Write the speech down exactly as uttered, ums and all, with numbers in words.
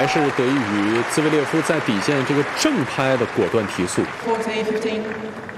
是得益于兹维列夫在底线这个正拍的果断提速。 fourteen fifteen